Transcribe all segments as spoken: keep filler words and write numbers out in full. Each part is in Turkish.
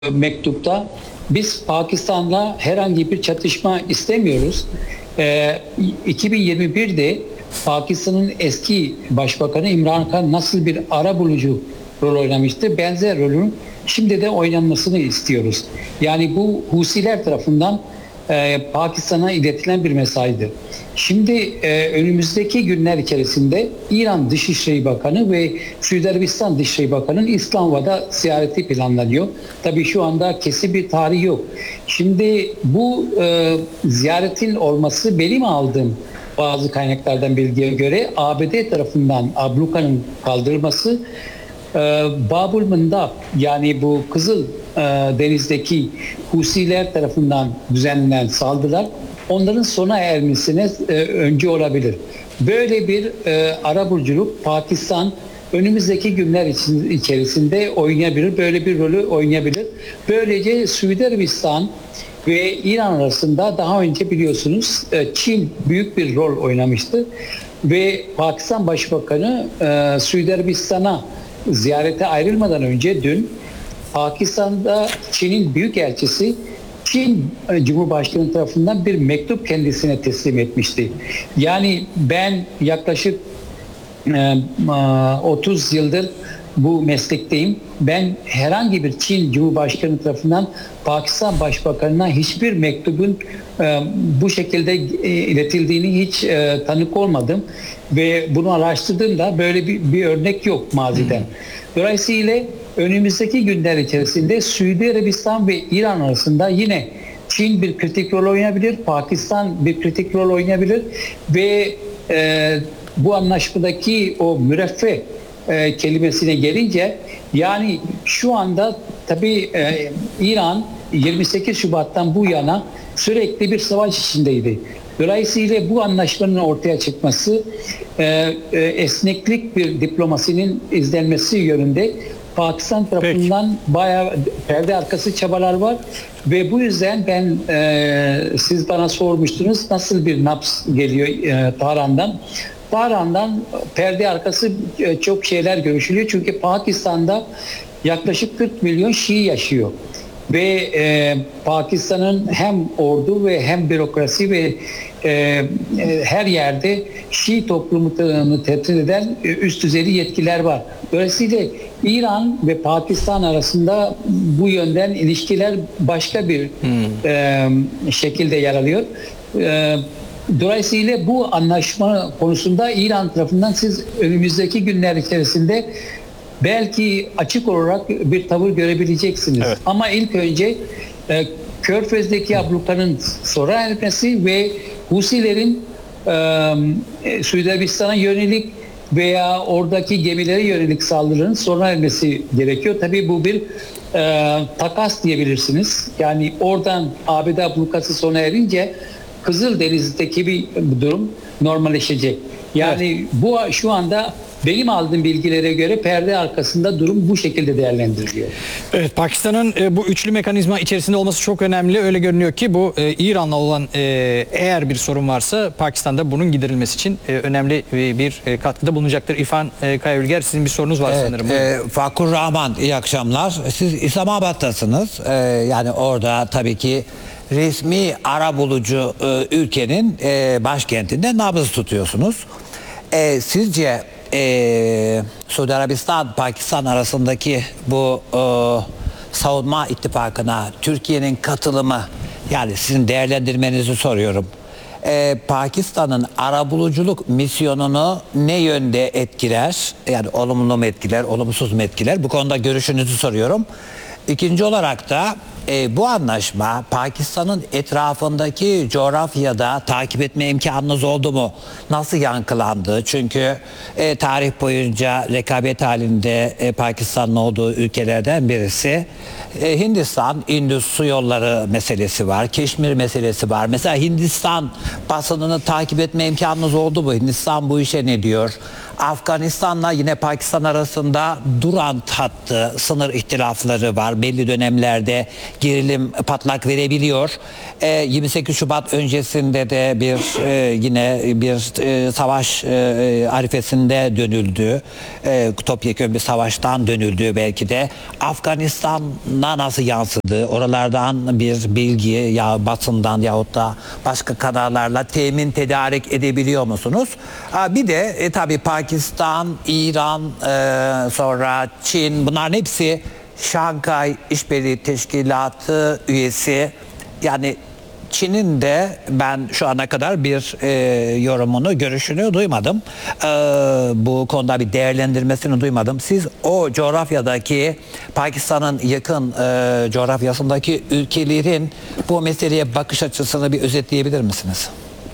mektupta biz Pakistan'la herhangi bir çatışma istemiyoruz. Ee, iki bin yirmi birde Pakistan'ın eski başbakanı İmran Khan nasıl bir arabulucu rol oynamıştı, benzer rolün şimdi de oynanmasını istiyoruz. Yani bu Husiler tarafından e, Pakistan'a iletilen bir mesajdır. Şimdi e, önümüzdeki günler içerisinde İran Dışişleri Bakanı ve Suudi Arabistan Dışişleri Bakanı'nın İslamabad'a ziyareti planlanıyor. Tabii şu anda kesin bir tarih yok. Şimdi bu e, ziyaretin olması benim aldığım bazı kaynaklardan bilgiye göre A B D tarafından abluka'nın kaldırılması, e, Babul Mandab yani bu Kızıl e, Deniz'deki Husiler tarafından düzenlenen saldırılar onların sona ermesine e, önce olabilir. Böyle bir e, arabuluculuk Pakistan önümüzdeki günler için, içerisinde oynayabilir, böyle bir rolü oynayabilir. Böylece Suudi Arabistan ve İran arasında daha önce biliyorsunuz Çin büyük bir rol oynamıştı ve Pakistan Başbakanı e, Suudi Arabistan'a ziyarete ayrılmadan önce dün Pakistan'da Çin'in büyükelçisi Çin Cumhurbaşkanı tarafından bir mektup kendisine teslim etmişti. Yani ben yaklaşık e, otuz yıldır bu meslekteyim. Ben herhangi bir Çin Cumhurbaşkanı tarafından Pakistan Başbakanı'na hiçbir mektubun e, bu şekilde e, iletildiğini hiç e, tanık olmadım. Ve bunu araştırdığımda böyle bir, bir örnek yok maziden. Dolayısıyla önümüzdeki günler içerisinde Suudi Arabistan ve İran arasında yine Çin bir kritik rol oynayabilir, Pakistan bir kritik rol oynayabilir ve e, bu anlaşmadaki o müreffeh e, kelimesine gelince yani şu anda tabii e, İran yirmi sekiz Şubat'tan bu yana sürekli bir savaş içindeydi. Dolayısıyla bu anlaşmanın ortaya çıkması e, e, esneklik bir diplomasinin izlenmesi yönünde Pakistan tarafından Peki. bayağı perde arkası çabalar var ve bu yüzden ben e, siz bana sormuştunuz nasıl bir naps geliyor e, Tahran'dan. Tahran'dan perde arkası e, çok şeyler görüşülüyor çünkü Pakistan'da yaklaşık kırk milyon Şii yaşıyor. Ve e, Pakistan'ın hem ordu ve hem bürokrasi ve e, e, her yerde Şii toplumunu temsil eden e, üst düzey yetkiler var. Dolayısıyla İran ve Pakistan arasında bu yönden ilişkiler başka bir hmm. e, şekilde yer alıyor. E, Dolayısıyla bu anlaşma konusunda İran tarafından siz önümüzdeki günler içerisinde belki açık olarak bir tavır görebileceksiniz. Evet. Ama ilk önce e, Körfez'deki ablukanın sona ermesi ve Husilerin e, Suudi Arabistan'a yönelik veya oradaki gemilere yönelik saldırının sona ermesi gerekiyor. Tabii bu bir e, takas diyebilirsiniz. Yani oradan A B D ablukası sona erince Kızıldeniz'deki bir durum normalleşecek. Yani evet. bu şu anda benim aldığım bilgilere göre perde arkasında durum bu şekilde değerlendiriliyor. Evet, Pakistan'ın e, bu üçlü mekanizma içerisinde olması çok önemli. Öyle görünüyor ki bu e, İran'la olan e, eğer bir sorun varsa Pakistan'da bunun giderilmesi için e, önemli e, bir e, katkıda bulunacaktır. İrfan e, Kayaülger, sizin bir sorunuz var evet, sanırım. E, Fakur Rahman, iyi akşamlar. Siz İslamabad'tasınız. E, yani orada tabii ki resmi arabulucu e, ülkenin e, başkentinde nabız tutuyorsunuz. E, sizce e, Suudi Arabistan, Pakistan arasındaki bu e, savunma ittifakına Türkiye'nin katılımı, yani sizin değerlendirmenizi soruyorum. E, Pakistan'ın arabuluculuk misyonunu ne yönde etkiler? Yani olumlu mu etkiler, olumsuz mu etkiler? Bu konuda görüşünüzü soruyorum. İkinci olarak da E, bu anlaşma Pakistan'ın etrafındaki coğrafyada takip etme imkanınız oldu mu? Nasıl yankılandı? Çünkü e, tarih boyunca rekabet halinde e, Pakistan'ın olduğu ülkelerden birisi. E, Hindistan, Indus su yolları meselesi var. Keşmir meselesi var. Mesela Hindistan basınını takip etme imkanınız oldu mu? Hindistan bu işe ne diyor? Afganistan'la yine Pakistan arasında Durant hattı sınır ihtilafları var. Belli dönemlerde gerilim patlak verebiliyor. E, yirmi sekiz Şubat öncesinde de bir e, yine bir e, savaş e, arifesinde dönüldü. E, topyekun bir savaştan dönüldü belki de. Afganistan'a nasıl yansıdı? Oralardan bir bilgi ya basından yahut da başka kanallarla temin tedarik edebiliyor musunuz? Ha, bir de e, tabii Pakistan, İran, e, sonra Çin, bunların hepsi Şanghay İşbirliği Teşkilatı üyesi. Yani Çin'in de ben şu ana kadar bir e, yorumunu, görüşünü duymadım. E, bu konuda bir değerlendirmesini duymadım. Siz o coğrafyadaki, Pakistan'ın yakın e, coğrafyasındaki ülkelerin bu meseleye bakış açısını bir özetleyebilir misiniz?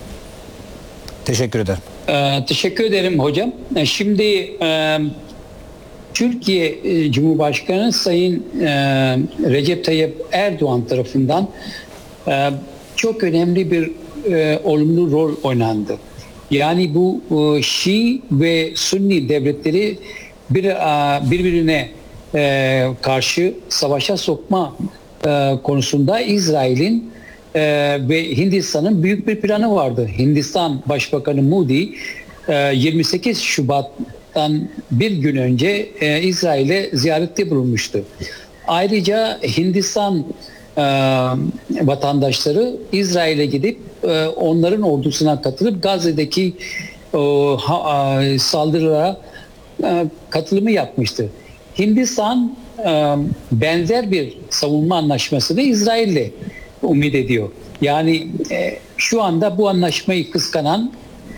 Teşekkür ederim. Ee, teşekkür ederim hocam. Ee, Şimdi e, Türkiye e, Cumhurbaşkanı Sayın e, Recep Tayyip Erdoğan tarafından e, çok önemli bir e, olumlu rol oynandı. Yani bu e, Şii ve Sünni devletleri bir e, birbirine e, karşı savaşa sokma e, konusunda İsrail'in e, ve Hindistan'ın büyük bir planı vardı. Hindistan Başbakanı Modi e, yirmi sekiz Şubat'tan bir gün önce e, İsrail'e ziyarette bulunmuştu. Ayrıca Hindistan e, vatandaşları İsrail'e gidip e, onların ordusuna katılıp Gazze'deki o, ha, e, saldırılara e, katılımı yapmıştı. Hindistan e, benzer bir savunma anlaşmasını İsrail'le umut ediyor. Yani e, şu anda bu anlaşmayı kıskanan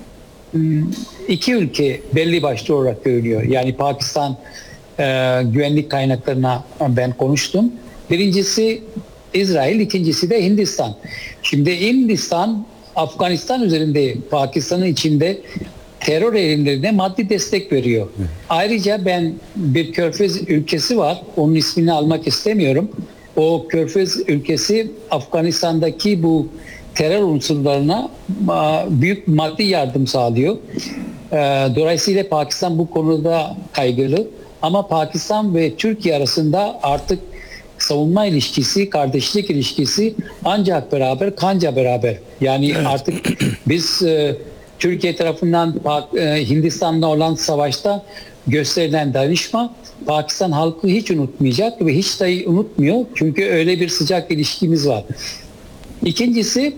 iki ülke belli başlı olarak görünüyor. Yani Pakistan e, güvenlik kaynaklarına ben konuştum. Birincisi İsrail, ikincisi de Hindistan. Şimdi Hindistan, Afganistan üzerinde Pakistan'ın içinde terör eylemlerine maddi destek veriyor. Ayrıca ben bir körfez ülkesi var, onun ismini almak istemiyorum. O körfez ülkesi Afganistan'daki bu terör unsurlarına büyük maddi yardım sağlıyor. Dolayısıyla Pakistan bu konuda kaygılı. Ama Pakistan ve Türkiye arasında artık savunma ilişkisi, kardeşlik ilişkisi ancak beraber, kanca beraber. Yani evet. Artık biz Türkiye tarafından Hindistan'la olan savaşta gösterilen dayanışma Pakistan halkı hiç unutmayacak ve hiç de unutmuyor. Çünkü öyle bir sıcak ilişkimiz var. İkincisi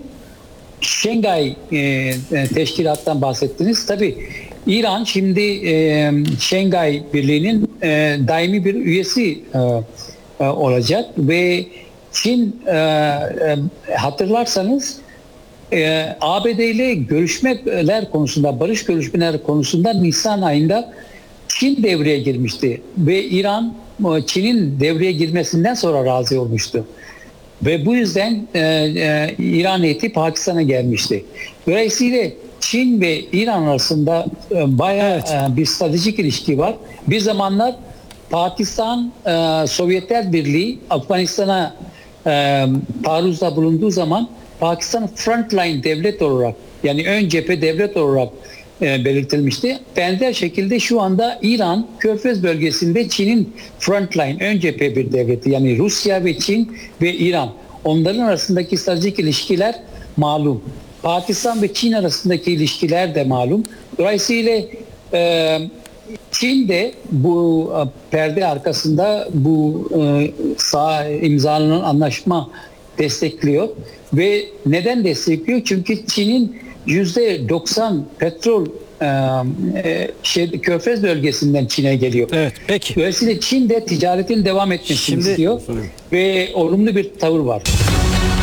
Şanghay e, teşkilattan bahsettiniz. Tabii İran şimdi e, Şanghay Birliği'nin e, daimi bir üyesi e, e, olacak ve Çin e, e, hatırlarsanız e, A B D ile görüşmeler konusunda, barış görüşmeler konusunda Nisan ayında Çin devreye girmişti ve İran Çin'in devreye girmesinden sonra razı olmuştu. Ve bu yüzden e, e, İran heyeti Pakistan'a gelmişti. Dolayısıyla Çin ve İran arasında e, bayağı evet. e, bir stratejik ilişki var. Bir zamanlar Pakistan, e, Sovyetler Birliği Afganistan'a e, taarruzda bulunduğu zaman Pakistan frontline devlet olarak, yani ön cephe devlet olarak e, belirtilmişti. Benzer şekilde şu anda İran, Körfez bölgesinde Çin'in frontline, ön cephe bir devleti. Yani Rusya ve Çin ve İran. Onların arasındaki stratejik ilişkiler malum. Pakistan ve Çin arasındaki ilişkiler de malum. Dolayısıyla e, Çin de bu e, perde arkasında bu e, sağ imzalanan anlaşma destekliyor. Ve neden destekliyor? Çünkü Çin'in yüzde doksan petrol e, şey, Körfez bölgesinden Çin'e geliyor. Evet, peki. Dolayısıyla Çin de ticaretin devam etmesini Şimdi, istiyor ve olumlu bir tavır var.